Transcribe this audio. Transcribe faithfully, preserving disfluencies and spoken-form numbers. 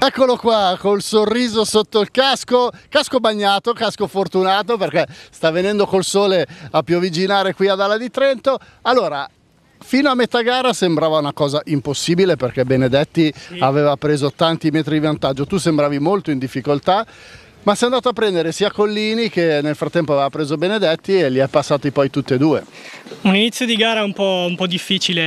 Eccolo qua col sorriso sotto il casco, casco bagnato, casco fortunato perché sta venendo col sole a pioviginare qui ad Ala di Trento. Allora, fino a metà gara sembrava una cosa impossibile perché Benedetti sì. aveva preso tanti metri di vantaggio, tu sembravi molto in difficoltà, ma sei andato a prendere sia Collini che nel frattempo aveva preso Benedetti e li è passati poi tutti e due. Un inizio di gara un po', un po' difficile